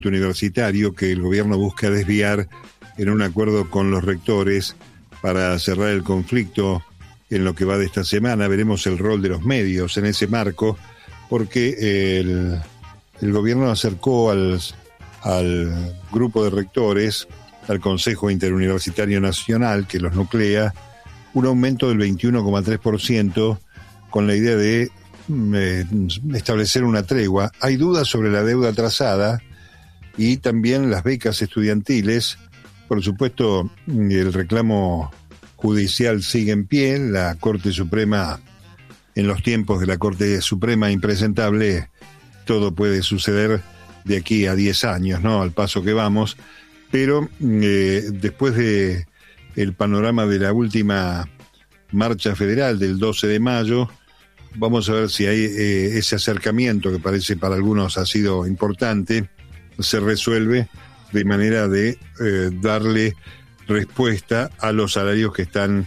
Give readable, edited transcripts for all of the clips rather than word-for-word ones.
universitario que el gobierno busca desviar en un acuerdo con los rectores para cerrar el conflicto en lo que va de esta semana. Veremos el rol de los medios en ese marco, porque el gobierno acercó al grupo de rectores, al Consejo Interuniversitario Nacional, que los nuclea, un aumento del 21,3% con la idea de establecer una tregua. Hay dudas sobre la deuda atrasada y también las becas estudiantiles. Por supuesto, el reclamo judicial sigue en pie. La Corte Suprema, en los tiempos de la Corte Suprema impresentable, todo puede suceder de aquí a 10 años, ¿no? Al paso que vamos. Pero después de el panorama de la última marcha federal del 12 de mayo, vamos a ver si hay ese acercamiento que parece para algunos ha sido importante, se resuelve de manera de darle respuesta a los salarios que están,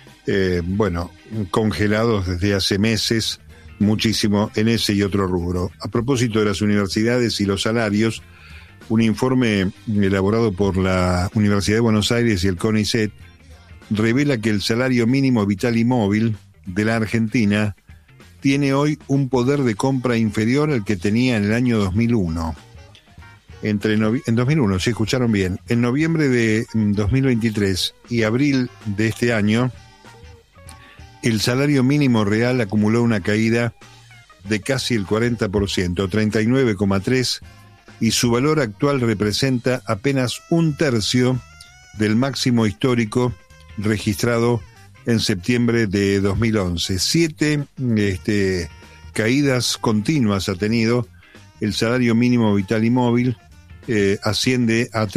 congelados desde hace meses, muchísimo en ese y otro rubro. A propósito de las universidades y los salarios, un informe elaborado por la Universidad de Buenos Aires y el CONICET revela que el salario mínimo vital y móvil de la Argentina tiene hoy un poder de compra inferior al que tenía en el año 2001. En 2001, si escucharon bien, en noviembre de 2023 y abril de este año, el salario mínimo real acumuló una caída de casi el 40%, 39,3%, y su valor actual representa apenas un tercio del máximo histórico registrado en septiembre de 2011. 7 caídas continuas ha tenido el salario mínimo vital y móvil, asciende a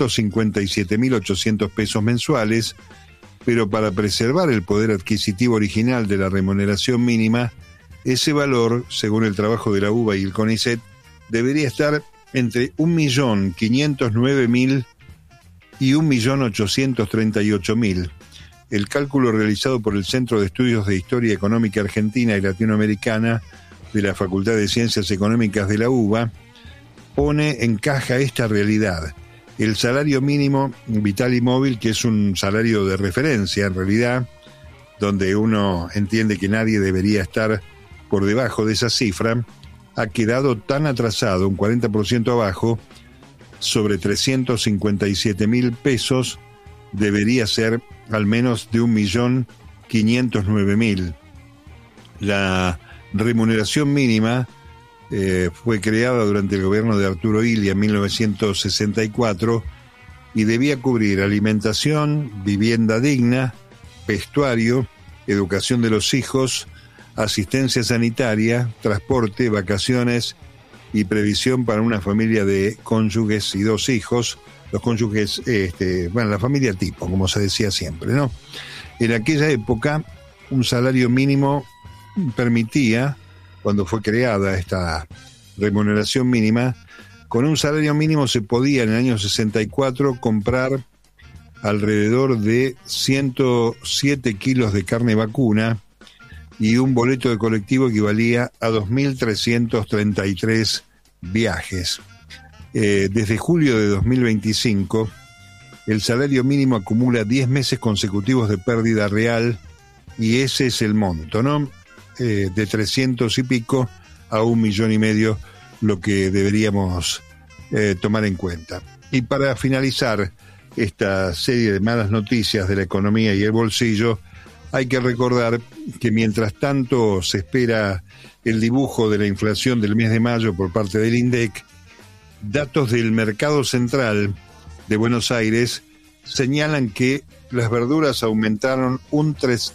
357.800 pesos mensuales, pero para preservar el poder adquisitivo original de la remuneración mínima, ese valor, según el trabajo de la UBA y el CONICET, debería estar entre 1.509.000 y 1.838.000. El cálculo realizado por el Centro de Estudios de Historia Económica Argentina y Latinoamericana de la Facultad de Ciencias Económicas de la UBA pone en caja esta realidad. El salario mínimo vital y móvil, que es un salario de referencia en realidad, donde uno entiende que nadie debería estar por debajo de esa cifra, ha quedado tan atrasado, un 40% abajo, sobre 357.000 pesos, debería ser al menos de 1.509.000. La remuneración mínima fue creada durante el gobierno de Arturo Illia en 1964 y debía cubrir alimentación, vivienda digna, vestuario, educación de los hijos, asistencia sanitaria, transporte, vacaciones y previsión para una familia de cónyuges y 2 hijos. Los cónyuges, la familia tipo, como se decía siempre, ¿no? En aquella época, un salario mínimo permitía, cuando fue creada esta remuneración mínima, con un salario mínimo se podía en el año 64 comprar alrededor de 107 kilos de carne vacuna, y un boleto de colectivo equivalía a 2.333 viajes. Desde julio de 2025, el salario mínimo acumula 10 meses consecutivos de pérdida real, y ese es el monto, ¿no? De 300 y pico a 1,5 millones, lo que deberíamos tomar en cuenta. Y para finalizar esta serie de malas noticias de la economía y el bolsillo, hay que recordar que mientras tanto se espera el dibujo de la inflación del mes de mayo por parte del INDEC, datos del Mercado Central de Buenos Aires señalan que las verduras aumentaron un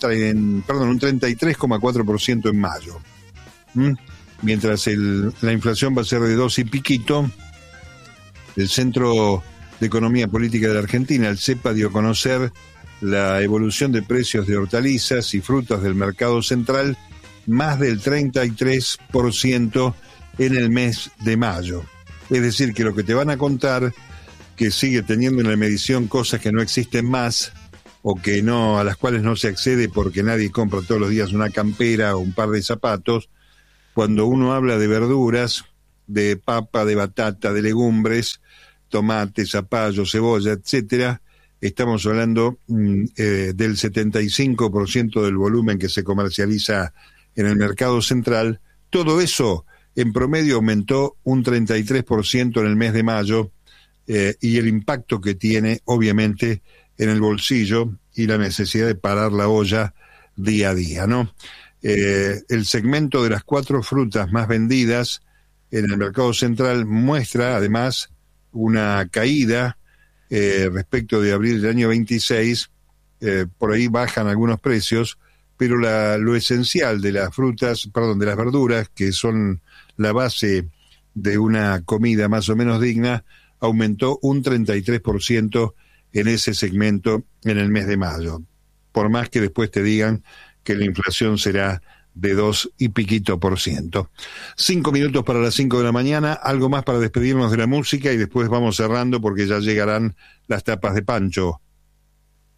33,4% en mayo. Mientras la inflación va a ser de 2 y piquito, el Centro de Economía Política de la Argentina, el CEPA, dio a conocer la evolución de precios de hortalizas y frutas del mercado central, más del 33% en el mes de mayo. Es decir, que lo que te van a contar, que sigue teniendo en la medición cosas que no existen más, o que no, a las cuales no se accede porque nadie compra todos los días una campera o un par de zapatos, cuando uno habla de verduras, de papa, de batata, de legumbres, tomate, zapallo, cebolla, etcétera. Estamos hablando del 75% del volumen que se comercializa en el mercado central. Todo eso en promedio aumentó un 33% en el mes de mayo, y el impacto que tiene obviamente en el bolsillo y la necesidad de parar la olla día a día, ¿no? El segmento de las 4 frutas más vendidas en el mercado central muestra además una caída respecto de abril del año 26, por ahí bajan algunos precios, pero lo esencial de las de las verduras, que son la base de una comida más o menos digna, aumentó un 33% en ese segmento en el mes de mayo. Por más que después te digan que la inflación será de 2 y piquito %. 5 minutos para las 5 de la mañana, algo más para despedirnos de la música y después vamos cerrando porque ya llegarán las tapas de Pancho